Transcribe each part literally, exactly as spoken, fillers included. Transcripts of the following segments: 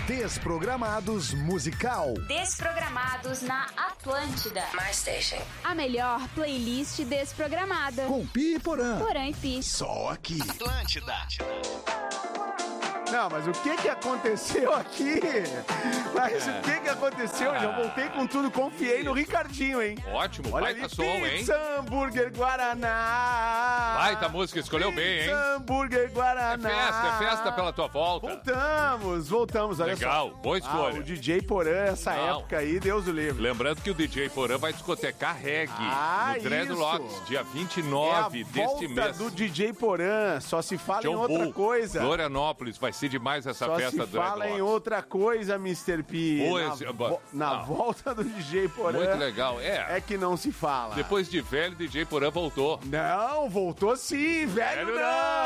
Desprogramados Musical. Desprogramados na Atlântida. My Station. A melhor playlist desprogramada. Com Pi e Porã. Porã e Pi. Só aqui. Atlântida. Não, mas o que que aconteceu aqui? Mas é. o que que aconteceu? Ah. Já voltei com tudo, confiei no Ricardinho, hein? Ótimo, olha baita ali, som, hein? Pizza, hambúrguer, Guaraná. Baita música, escolheu pizza, bem, hein? Hambúrguer, Guaraná. É festa, é festa pela tua volta. Voltamos, voltamos, olha Legal, só. boa escolha. Ah, o D J Porã, essa Não. época aí, Deus o livre. Lembrando que o D J Porã vai discotecar reggae ah, no Dreadlocks, dia vinte e nove é deste mês. do D J Porã, só se fala John em outra Bull, coisa. Florianópolis, vai ser demais essa Só festa se do fala em outra coisa, mister P. Pois, na vo- na não. volta do D J Porã. Muito legal, é. É que não se fala. Depois de velho, D J Porã voltou. Não, voltou sim, velho, Velho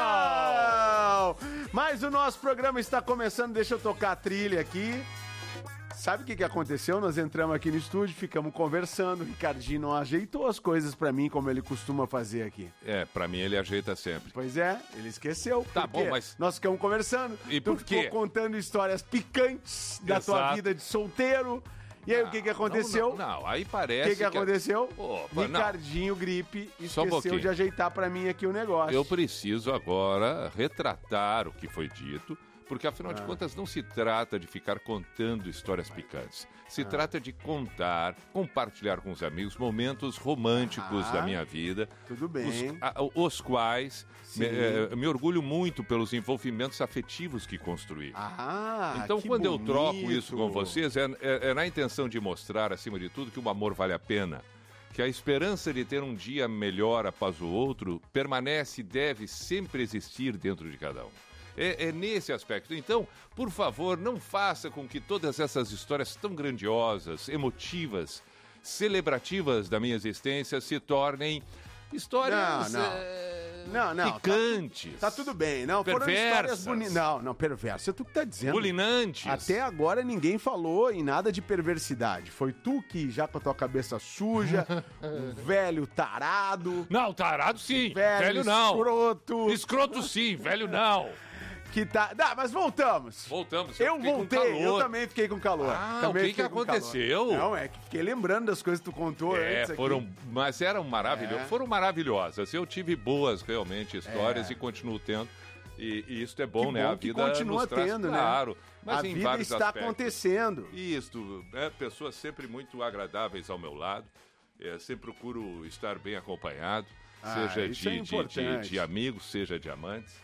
não. Mas o nosso programa está começando, deixa eu tocar a trilha aqui. Sabe o que, que aconteceu? Nós entramos aqui no estúdio, ficamos conversando, o Ricardinho não ajeitou as coisas pra mim como ele costuma fazer aqui. É, pra mim ele ajeita sempre. Pois é, ele esqueceu. Tá Por quê? bom, mas- Nós ficamos conversando, E tu por quê? ficou contando histórias picantes da tua Exato. vida de solteiro. E aí o que que aconteceu? Não, não, não, aí O parece que que aconteceu? Pô, pô, não. Ricardinho Gripe Só um esqueceu pouquinho. de ajeitar pra mim aqui o negócio. Eu preciso agora retratar o que foi dito, porque afinal Ah. de contas não se trata de ficar contando histórias picantes. Se Ah. trata de contar, compartilhar com os amigos momentos românticos Ah. da minha vida. Tudo bem. Os, a- os quais me, eh, me orgulho muito pelos envolvimentos afetivos que construí. Ah, Então, que quando eu bonito. troco isso com vocês, é, é- é na intenção de mostrar, acima de tudo, que o amor vale a pena. Que a esperança de ter um dia melhor após o outro permanece e deve sempre existir dentro de cada um. É, é nesse aspecto. Então, por favor, não faça com que todas essas histórias tão grandiosas, emotivas, celebrativas da minha existência se tornem histórias Não, não. eh, Não, não, picantes. Tá tudo bem, não, foram Perversas. histórias bonitas. Não, não, perverso, é tu que tá dizendo. bulinantes. Até agora ninguém falou em nada de perversidade. Foi tu que, já com a tua cabeça suja, um velho tarado, Não, tarado sim, velho, velho não. escroto, Escroto sim, velho não. que tá... Dá, mas voltamos. Voltamos. Eu fiquei com voltei, calor. eu também fiquei com calor. Ah, também o que fiquei que com aconteceu? calor. Não, é que fiquei lembrando das coisas que tu contou É, antes aqui. foram, mas eram maravilhosas, É. foram maravilhosas. Eu tive boas realmente histórias É. e continuo tendo. E, e isso é bom, Que né? bom A que vida continua nos traz, tendo, né? claro, mas A em vida vários está aspectos. acontecendo. Isso, né? Pessoas sempre muito agradáveis ao meu lado. É, sempre procuro estar bem acompanhado, Ah, seja isso é de, de, de, importante. de amigos, seja de amantes.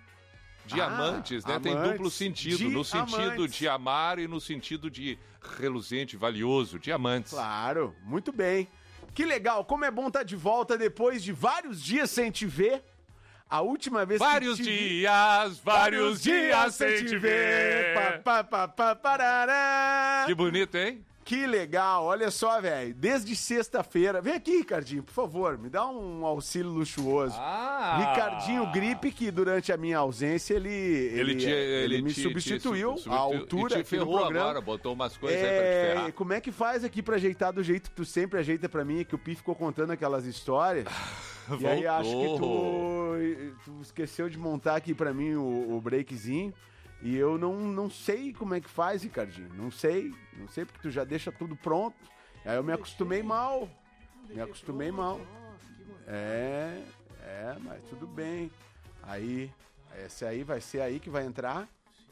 Diamantes, Ah, né? Tem amantes, duplo sentido. No sentido diamantes. de amar e no sentido de reluzente, valioso. Diamantes. Claro, muito bem. Que legal, como é bom estar de volta depois de vários dias sem te ver. A última vez Vários que te vi- dias, vários dias sem te ver. Pa, pa, pa, pa, parará. Que bonito, hein? Que legal, olha só, velho. Desde sexta-feira. Vem aqui, Ricardinho, por favor, me dá um auxílio luxuoso. Ah! Ricardinho Gripe, que durante a minha ausência ele, ele, Ele, te, ele, ele me te- substituiu te, à altura e te aqui no ferrou programa. agora, botou umas coisas aí pra te É, ferrar. como é que faz aqui pra ajeitar do jeito que tu sempre ajeita pra mim, que o Pi ficou contando aquelas histórias? E aí acho que tu, tu esqueceu de montar aqui pra mim o, o breakzinho. E eu não, não sei como é que faz, Ricardinho. Não sei, não sei porque tu já deixa tudo pronto. Aí eu me acostumei mal. Me acostumei mal. É, é, mas tudo bem. Aí, esse aí vai ser aí que vai entrar.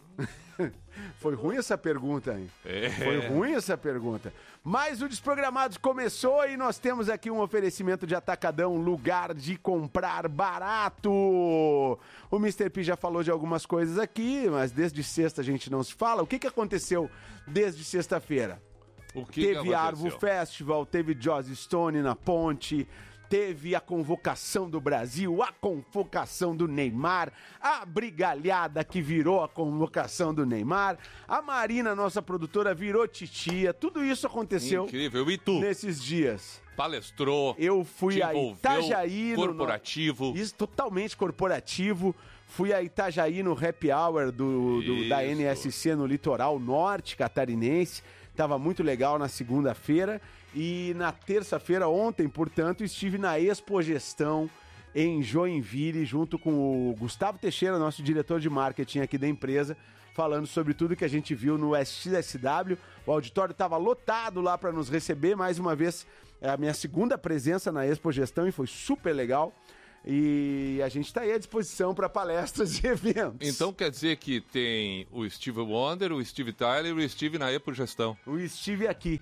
Foi ruim essa pergunta, hein? É. Foi ruim essa pergunta. Mas o Desprogramados começou e nós temos aqui um oferecimento de Atacadão, lugar de comprar barato. O mister P já falou de algumas coisas aqui, mas desde sexta a gente não se fala. O que, que aconteceu desde sexta-feira? O que Teve que Arvo aconteceu? Festival, teve Joss Stone na ponte, teve a convocação do Brasil, a convocação do Neymar, a brigalhada que virou a convocação do Neymar, a Marina, nossa produtora, virou titia, tudo isso aconteceu Incrível. E tu? nesses dias. Palestrou, Eu fui te a envolveu, Itajaí no- corporativo. Isso, totalmente corporativo. Fui a Itajaí no Happy Hour do, do- da Isso. N S C no litoral norte catarinense. Tava muito legal na segunda-feira. E na terça-feira, ontem, portanto, estive na Expo Gestão em Joinville, junto com o Gustavo Teixeira, nosso diretor de marketing aqui da empresa, falando sobre tudo que a gente viu no S X S W. O auditório estava lotado lá para nos receber. Mais uma vez, é a minha segunda presença na Expo Gestão e foi super legal. E a gente está aí à disposição para palestras e eventos. Então quer dizer que tem o Steve Wonder, o Steve Tyler e o Steve na Expo Gestão. O Steve aqui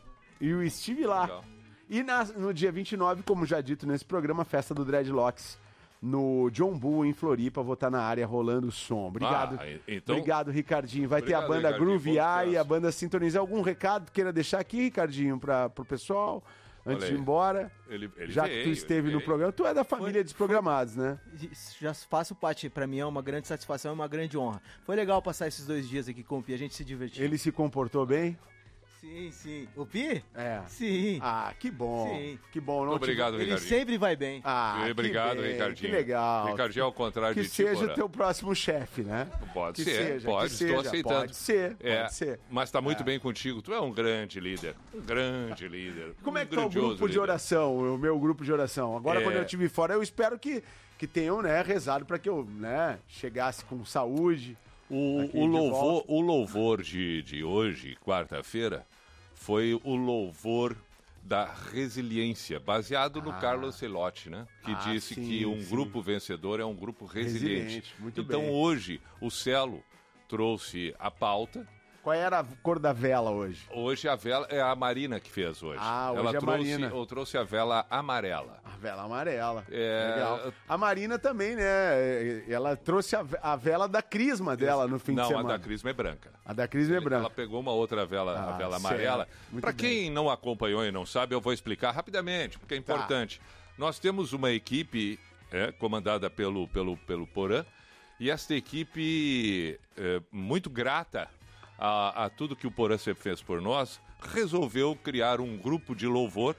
e o Steve lá. Legal. E na, no dia vinte e nove, como já dito nesse programa, festa do Dreadlocks no John Bull, em Floripa. Vou estar na área rolando o som. Obrigado. Ah, então... Obrigado, Ricardinho. Vai Obrigado, ter a banda Ricardinho. Groove Eye e a banda Sintonize. Algum recado que queira deixar aqui, Ricardinho, para o pessoal? Antes Olha de ir aí. embora, Ele, ele já veio, que tu esteve ele no veio. programa, tu é da família Desprogramados, né? Já faço parte, pra mim é uma grande satisfação, é uma grande honra. Foi legal passar esses dois dias aqui com o Pi, a gente se divertiu. Ele se comportou bem? Sim, sim. O Pi? É. Sim. Ah, que bom. Sim. Que bom. Não Muito obrigado, tive... Ele Ricardinho. sempre vai bem. Ah, que Obrigado, bem, Ricardinho. Que legal. Ricardinho é ao contrário Que de ti, seja Porã. teu próximo chefe, né? Pode que ser, seja, pode, que estou seja, aceitando. Pode ser, É, pode ser. mas está muito É. bem contigo. Tu é um grande líder. Um grande líder. Como um é que tá o grandioso grupo de líder. oração, o meu grupo de oração? Agora, É. quando eu estive fora, eu espero que, que tenham, né, rezado para que eu, né, chegasse com saúde. O, aqui o de louvor, volta. o louvor de, de hoje, quarta-feira, foi o louvor da resiliência, baseado no Ah. Carlos Celotti, né? Que Ah, disse sim, que um sim. grupo vencedor é um grupo resiliente. Resiliente, muito então bem. hoje o Celo trouxe a pauta. Qual era a cor da vela hoje? Hoje a vela é a Marina que fez hoje. Ah, hoje Ela é a trouxe, Marina. eu trouxe a vela amarela. A vela amarela. É. Legal. A Marina também, né? Ela trouxe a ve- a vela da crisma dela no fim Não, de semana. a da Crisma é branca. A da crisma é branca. Ela pegou uma outra vela, a Ah, vela certo. amarela. Muito Para bem. quem não acompanhou e não sabe, eu vou explicar rapidamente, porque é Tá. importante. Nós temos uma equipe é, comandada pelo, pelo, pelo Porã, e esta equipe, é, muito grata a, a tudo que o Porã sempre fez por nós, resolveu criar um grupo de louvor.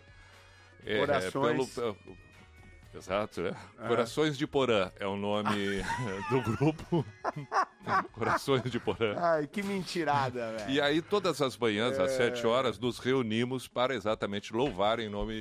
é, Orações. pelo- Exato, né? Corações de Porã é o nome do grupo. Corações de Porã. Ai, que mentirada, velho. E aí, todas as manhãs, às É. sete horas, nos reunimos para exatamente louvar em nome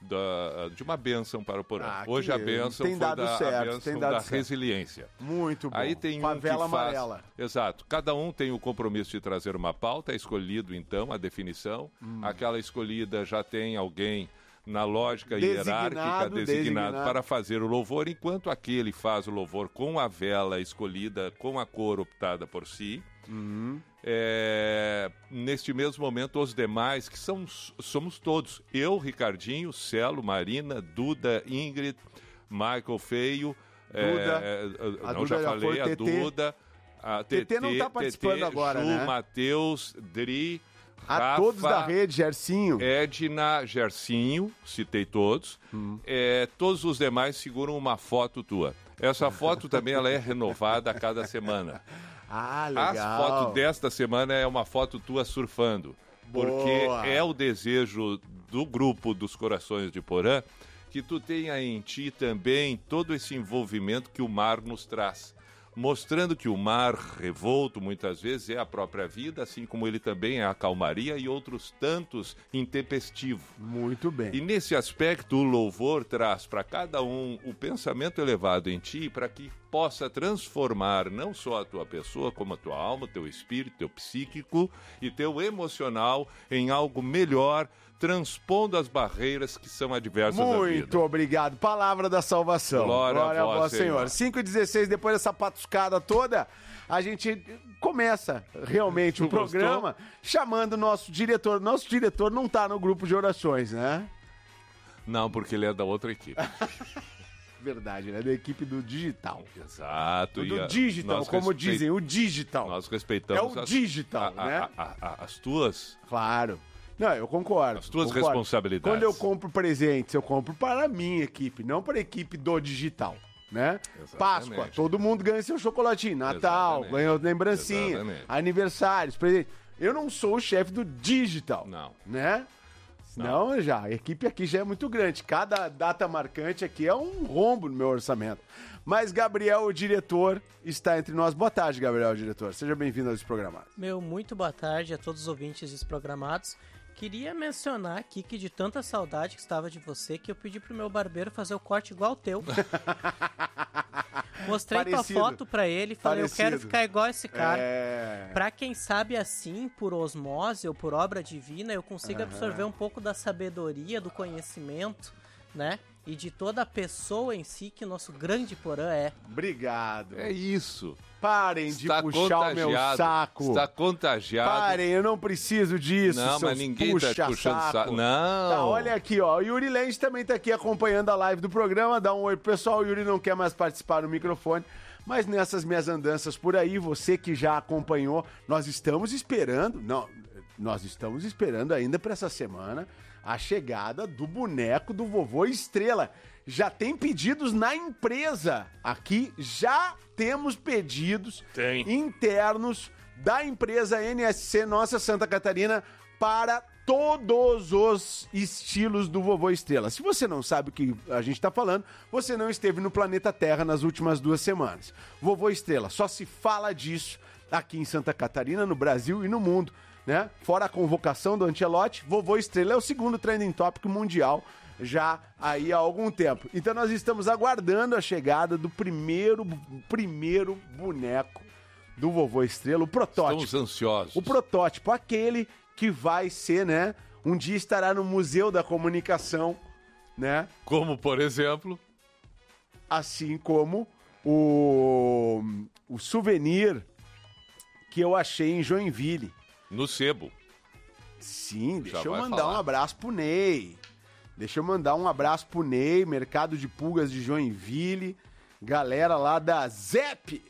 da, de uma bênção para o Porã. Ah, Hoje que a bênção tem foi dado da, a certo, bênção tem dado da certo. resiliência. Muito bom. Aí tem um Favela que faz... amarela. Exato. Cada um tem o compromisso de trazer uma pauta, é escolhido então a definição. Hum. Aquela escolhida já tem alguém na lógica Designado, hierárquica designado, designado. para fazer o louvor, enquanto aquele faz o louvor com a vela escolhida, com a cor optada por si. Uhum. É, neste mesmo momento, os demais, que são, somos todos, eu, Ricardinho, Celo, Marina, Duda, Ingrid, Michael Feio, Duda, é, a não, Duda já já falei, foi, a Tetê. Duda, a Tetê não tá participando agora, Ju, né? Matheus, Dri, A Rafa, todos da rede, Gercinho. Edna, Gercinho, citei todos. Hum. É, todos os demais seguram uma foto tua. Essa foto também ela é renovada a cada semana. Ah, A legal. foto desta semana é uma foto tua surfando. Porque Boa. é o desejo do grupo dos Corações de Porã que tu tenha em ti também todo esse envolvimento que o mar nos traz. Mostrando que o mar revolto, muitas vezes, é a própria vida, assim como ele também é a calmaria e outros tantos intempestivos. Muito bem. E nesse aspecto, o louvor traz para cada um o pensamento elevado em ti para que possa transformar não só a tua pessoa, como a tua alma, teu espírito, teu psíquico e teu emocional em algo melhor, transpondo as barreiras que são adversas da vida. Muito obrigado. Palavra da salvação. Glória a vós, Senhor. Senhor. cinco e dezesseis, depois dessa patuscada toda, a gente começa realmente o Gostou? programa chamando o nosso diretor. Nosso diretor não tá no grupo de orações, né? Não, porque ele é da outra equipe. Verdade, né? Da equipe do digital. Exato. Do e a- digital, nós como respeit- dizem, o digital. Nós respeitamos É o as, digital, a- a- né? a- a- as tuas Claro. Não, eu concordo. As tuas concordo. responsabilidades. Quando eu compro presentes, eu compro para a minha equipe, não para a equipe do digital, né? Exatamente. Páscoa, todo mundo ganha seu chocolatinho. Natal, Exatamente. ganha lembrancinha. Exatamente. Aniversários, presentes. Eu não sou o chefe do digital. Não. Né? Não, já. A equipe aqui já é muito grande. Cada data marcante aqui é um rombo no meu orçamento. Mas Gabriel, o diretor, está entre nós. Boa tarde, Gabriel, o diretor. Seja bem-vindo ao Desprogramado. Meu, muito boa tarde a todos os ouvintes desprogramados. Queria mencionar aqui que de tanta saudade que estava de você, que eu pedi pro meu barbeiro fazer o corte igual ao teu. Mostrei Parecido. tua foto pra ele e falei, Parecido. eu quero ficar igual esse cara. É... Pra quem sabe assim, por osmose ou por obra divina, eu consigo Aham. absorver um pouco da sabedoria, do conhecimento, né? E de toda a pessoa em si que nosso grande Porã é. Obrigado. É isso. Parem Está de puxar o meu contagiado, saco. Está contagiado. Parem, eu não preciso disso, Não, seus mas ninguém tá puxa puxando saco. saco. Não. Tá, olha aqui, ó. O Yuri Lenz também tá aqui acompanhando a live do programa. Dá um oi pro pessoal. O Yuri não quer mais participar no microfone. Mas nessas minhas andanças por aí, você que já acompanhou, nós estamos esperando. Não, nós estamos esperando ainda para essa semana a chegada do boneco do Vovô Estrela. Já tem pedidos na empresa. Aqui já temos pedidos Tem. internos da empresa N S C Nossa Santa Catarina para todos os estilos do Vovô Estrela. Se você não sabe o que a gente está falando, você não esteve no planeta Terra nas últimas duas semanas. Vovô Estrela, só se fala disso aqui em Santa Catarina, no Brasil e no mundo, né? Fora a convocação do Ancelotti, Vovô Estrela é o segundo trending topic mundial já aí há algum tempo. Então nós estamos aguardando a chegada do primeiro, primeiro boneco do Vovô Estrela, o protótipo. Estamos ansiosos. O protótipo, aquele que vai ser, né? Um dia estará no Museu da Comunicação, né? Como, por exemplo... Assim como o, o souvenir que eu achei em Joinville. No sebo. Sim, Já deixa eu vai mandar falar. um abraço pro Ney. Deixa eu mandar um abraço pro Ney, Mercado de Pulgas de Joinville. Galera lá da Zep.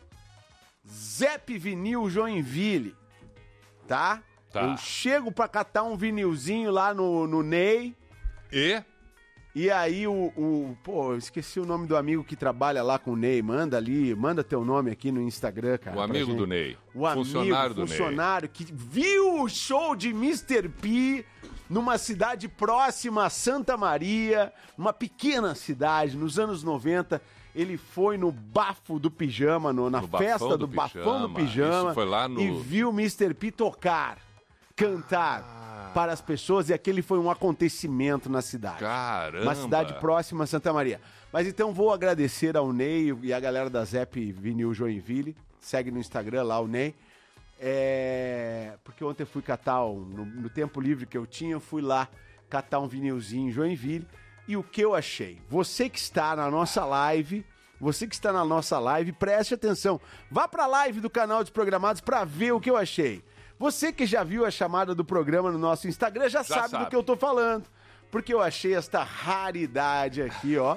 Zep Vinil Joinville. Tá? Tá. Eu chego pra catar um vinilzinho lá no, no Ney. E? E aí o, o... Pô, eu esqueci o nome do amigo que trabalha lá com o Ney. Manda ali, manda teu nome aqui no Instagram, cara. O pra amigo gente. do Ney. O amigo, Funcionário do Ney. funcionário que viu o show de mister P numa cidade próxima a Santa Maria, uma pequena cidade, nos anos noventa. Ele foi no Bafo do Pijama, no, na No Bafão festa do, do Bafão do Pijama. Pijama. Isso foi lá no- E viu o mister P tocar, cantar Ah. para as pessoas. E aquele foi um acontecimento na cidade. Caramba. Uma cidade próxima a Santa Maria. Mas então vou agradecer ao Ney e a galera da Zep Vinil Joinville. Segue no Instagram lá o Ney. É... Porque ontem eu fui catar, um... no, no tempo livre que eu tinha, eu fui lá catar um vinilzinho em Joinville. E o que eu achei? Você que está na nossa live, você que está na nossa live, preste atenção. Vá para a live do canal Desprogramados para ver o que eu achei. Você que já viu a chamada do programa no nosso Instagram já, Já sabe, sabe. do que eu tô falando. Porque eu achei esta raridade aqui, ó.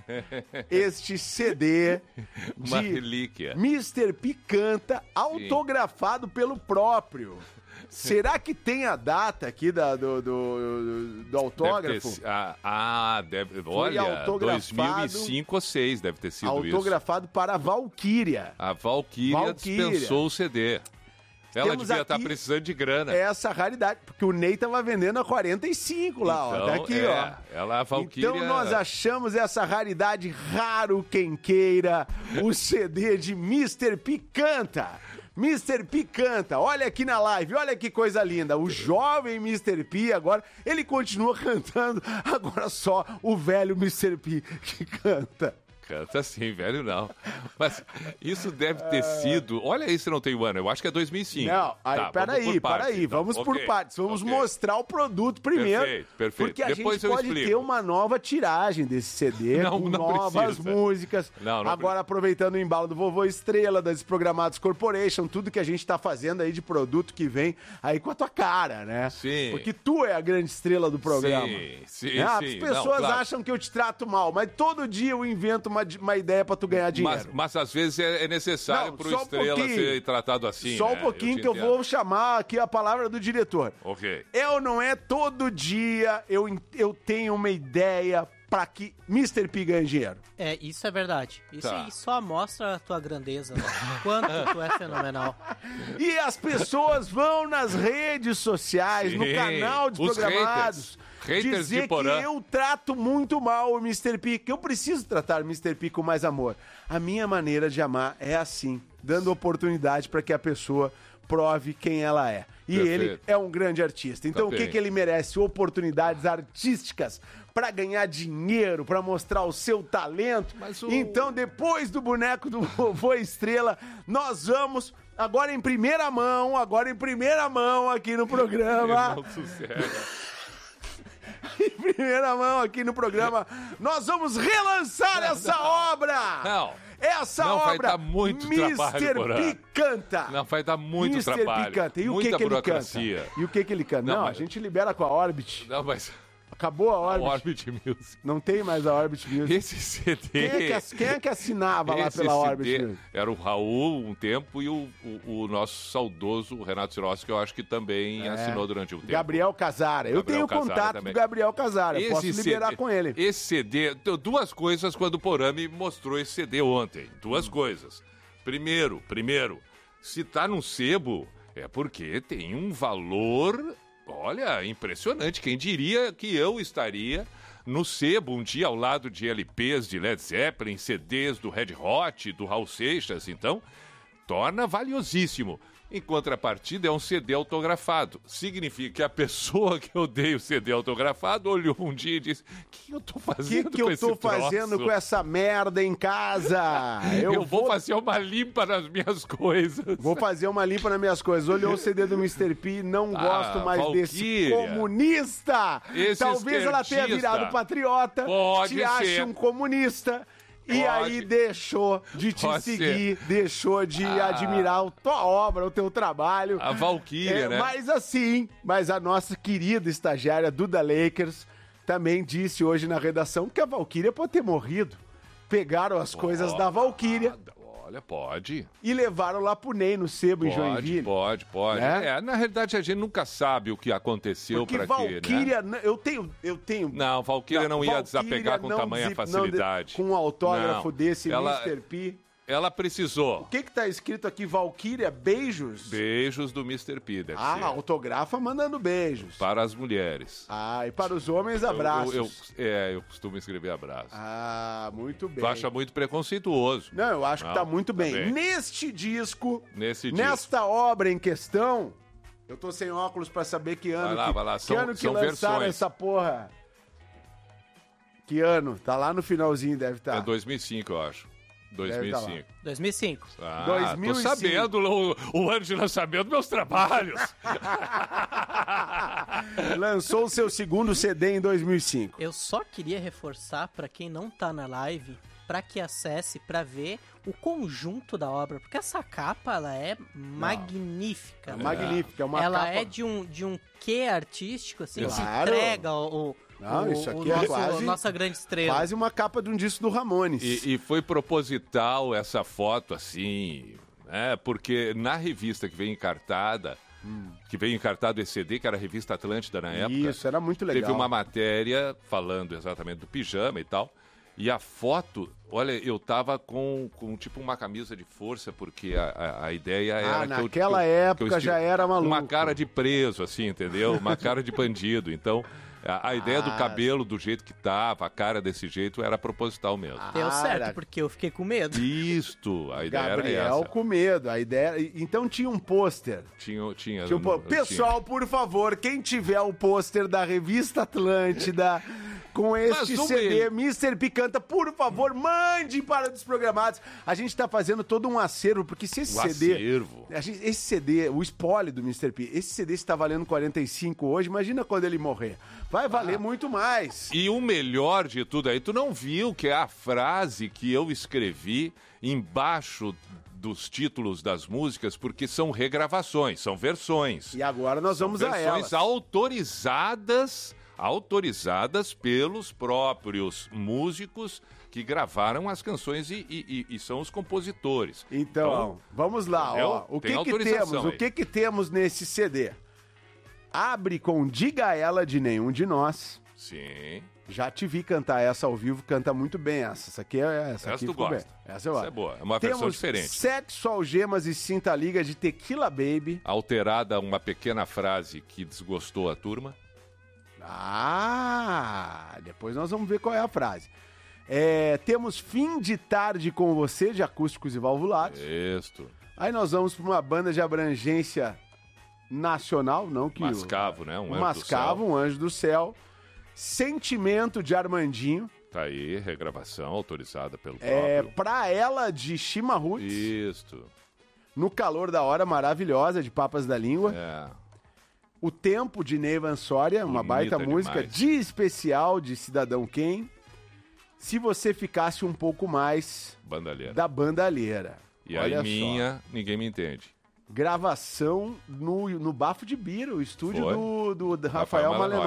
Este C D Uma de relíquia. mister P canta, autografado pelo próprio. Será que tem a data aqui da, do, do, do autógrafo? Deve ter, ah, ah, deve, olha, autografado- dois mil e cinco ou dois mil e seis deve ter sido isso. Autografado para a Valkyria. A Valkyria, Valkyria. dispensou o C D. Ela Temos devia estar aqui precisando de grana. Essa raridade, porque o Ney tava vendendo a quarenta e cinco lá, ó. Então, Tá aqui, é, ó. Ela, a Valkyria... Então nós achamos essa raridade raro quem queira, o C D de mister P canta. mister P canta, olha aqui na live, olha que coisa linda. O jovem mister P agora, ele continua cantando, agora só o velho mister P que canta. Canta sim, velho não. Mas isso deve ter sido... Olha aí se não tem o ano, eu acho que é dois mil e cinco. Não, aí, Tá, peraí, vamos por partes, peraí, então. vamos por Ok, partes. Vamos ok. mostrar o produto primeiro. Perfeito, perfeito. Porque a Depois gente eu pode explico. ter uma nova tiragem desse C D, Não, com não novas precisa. músicas. Não, não Agora, aproveitando o embalo do Vovô Estrela, da Desprogramados Corporation, tudo que a gente tá fazendo aí de produto que vem aí com a tua cara, né? Sim. Porque tu é a grande estrela do programa. Sim, sim, Né? As sim. pessoas Não, claro. acham que eu te trato mal, mas todo dia eu invento uma, uma ideia pra tu ganhar dinheiro. Mas, mas às vezes é, é necessário Não, pro só um Estrela pouquinho. ser tratado assim, Só né? um pouquinho te que eu entendo. vou chamar aqui a palavra do diretor. Ok. Eu não é todo dia eu, eu tenho uma ideia pra que mister P ganhe dinheiro. É, isso é verdade. Isso Tá. aí só mostra a tua grandeza, né? Quanto tu é fenomenal. E as pessoas vão nas redes sociais, no Sim, canal os Desprogramados, haters. Haters dizer de Porã. que eu trato muito mal o mister P, que eu preciso tratar o mister P com mais amor. A minha maneira de amar é assim. dando oportunidade para que a pessoa prove quem ela é. E Perfeito. ele é um grande artista. Então, Tá o que, bem. que ele merece? Oportunidades artísticas para ganhar dinheiro, para mostrar o seu talento. Mas o- Então, depois do boneco do Vovô Estrela, nós vamos agora em primeira mão, agora em primeira mão aqui no programa. Não sossega. Em primeira mão aqui no programa, nós vamos relançar essa obra. Não. Essa Não, vai obra, dar muito trabalho, mister Porã. P canta. Não, vai dar muito mister trabalho. P canta. E o muita que, que ele burocracia. canta? E o que, que ele canta? Não, Não, mas- a gente libera com a Orbit. Não, mas Acabou a a Orbit. Orbit Music. Não tem mais a Orbit Music. Esse C D... Quem é, que, ass- quem é que assinava lá Esse pela C D Orbit Music? era o Raul um tempo e o, o, o nosso saudoso Renato Cirossi, que eu acho que também assinou durante um tempo. Gabriel Casara. Eu Gabriel tenho Casara contato também. do Gabriel Casara. Eu posso liberar C D com ele. Esse C D, t- duas coisas quando o Porã me mostrou esse C D ontem. Duas coisas. Primeiro, primeiro, se tá num sebo, é porque tem um valor, olha, impressionante. Quem diria que eu estaria no sebo um dia ao lado de L Ps de Led Zeppelin, C Ds do Red Hot, do Raul Seixas, então torna valiosíssimo. Em contrapartida, é um C D autografado. Significa que a pessoa que eu dei o C D autografado olhou um dia e disse: o que eu tô O fazendo que, que com eu esse tô fazendo troço? com essa merda em casa? Eu, vou fazer uma limpa nas minhas coisas. Vou fazer uma limpa nas minhas coisas. Olhou o C D do mister P, não Ah, gosto mais desse Valquíria. comunista. Esse Talvez ela tenha esquerdista. virado patriota, Pode te ache ser. um comunista. E Pode. aí deixou de te Pode seguir, deixou de Ah. admirar a tua obra, o teu trabalho. A Valquíria, É, né? Mas assim, mas a nossa querida estagiária Duda Lakers também disse hoje na redação que a Valquíria pode ter morrido. Pegaram as coisas da Valquíria Olha, pode. e levaram lá pro Ney no sebo em Pode, Joinville. pode, pode. Né? É, na realidade, a gente nunca sabe o que aconteceu Porque para quê, né? Valquíria, n- eu tenho, eu tenho. Não, Valquíria não, ia Valquíria desapegar com não tamanha desi- não de- facilidade. com um autógrafo Não. desse Ela- mister P. Ela precisou. O que que tá escrito aqui? Valquíria, beijos? Beijos do mister P, deve Ah, ser. autografa mandando beijos. Para as mulheres. Ah, e para os homens, Eu- abraços. Eu, eu- é, eu costumo escrever abraço. Ah, muito bem. Tu acha muito preconceituoso. Não, eu acho que Não, tá muito bem. tá bem. Neste disco, Nesse disco. nesta obra em questão, eu tô sem óculos pra saber que ano Vai lá, que, vai lá, que são- ano que são lançaram versões. essa porra. Que ano? Tá lá no finalzinho, deve estar. É dois mil e cinco, eu acho. dois mil e cinco. dois mil e cinco. Ah, dois mil e tô cinco. sabendo o, o ano de lançamento dos meus trabalhos. Lançou o seu segundo C D em dois mil e cinco. Eu só queria reforçar pra quem não tá na live, pra que acesse pra ver o conjunto da obra, porque essa capa ela é magnífica. É né? magnífica, é uma ela capa... é de um de um quê artístico assim, Claro. que entrega o, o, Não, o- isso o aqui é nosso, quase- nossa grande estrela. Quase uma capa de um disco do Ramones. E, e foi proposital essa foto, assim, né? Porque na revista que veio encartada, que veio encartado esse C D, que era a revista Atlântida na época, Isso, era muito legal. teve uma matéria falando exatamente do pijama e tal. E a foto, olha, eu tava com, com tipo uma camisa de força, porque a, a, a ideia era Ah, que eu... naquela que eu- época que eu já era maluco. Uma cara de preso, assim, entendeu? Uma cara de bandido. Então, a, a ideia do Ah. cabelo do jeito que tava, a cara desse jeito, era proposital mesmo. Deu Ah, certo, era- porque eu fiquei com medo. Isto, a ideia era Gabriel essa. com medo. A ideia... Então tinha um pôster. Tinha, tinha, Tinha um pô- não- Pessoal, por favor, quem tiver o pôster da revista Atlântida com este Mas o C D, meu- mister P canta, por favor, mande para Desprogramados. A gente tá fazendo todo um acervo, porque se esse O C D... acervo. a gente- esse C D, o spoiler do mister P, esse C D está valendo quarenta e cinco hoje, imagina quando ele morrer. Vai valer muito mais. E o melhor de tudo aí, tu não viu que é a frase que eu escrevi embaixo dos títulos das músicas, porque são regravações, são versões. E agora nós vamos a versões elas. autorizadas, autorizadas pelos próprios músicos que gravaram as canções e, e- e- e são os compositores. Então, vamos lá, entendeu? ó. O Tem que que autorização temos? O aí. que que temos nesse C D? Abre com Diga Ela de Nenhum de Nós. Sim. Já te vi cantar essa ao vivo, canta muito bem essa. Essa aqui é essa, Essa aqui tu ficou gosta. bem. Essa eu Essa acho. é boa, é uma versão Temos diferente. Sexo, Algemas e Cinta Liga de Tequila Baby. Alterada uma pequena frase que desgostou a turma. Ah, depois nós vamos ver qual é a frase. É, temos Fim de Tarde com Você, de acústicos e valvulados. Isto. Aí nós vamos para uma banda de abrangência nacional, não que... Mascavo, né? Um o anjo Mascavo, do céu. um Anjo do Céu. Sentimento de Armandinho. Tá aí, regravação autorizada pelo É, próprio. Pra Ela, de Chima Roots. Isto. No Calor da Hora, maravilhosa, de Papas da Língua. É. O Tempo, de Neivan Soria, uma Bonita baita música. demais. Dia Especial, de Cidadão Quem. Se Você Ficasse um Pouco Mais, Bandalheira. da Bandalheira. E Olha aí minha, ninguém me entende. Gravação no, no Bafo de Bira, o estúdio Foi. do, do, do Rafael Rafael Malenotti.